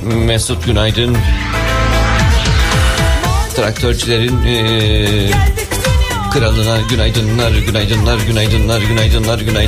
Mesut günaydın. Traktörcülerin kralına günaydınlar, günaydınlar, günaydınlar, günaydınlar, günaydınlar.